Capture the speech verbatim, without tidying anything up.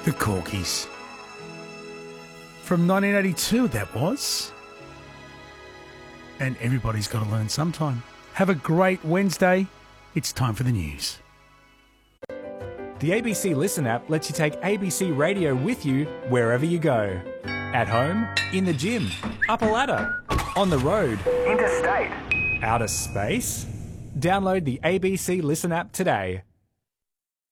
The Corgis. From nineteen eighty-two, that was. And everybody's got to learn sometime. Have a great Wednesday. It's time for the news. The A B C Listen app lets you take A B C Radio with you wherever you go. At home, in the gym, up a ladder, on the road, interstate, outer space. Download the A B C Listen app today.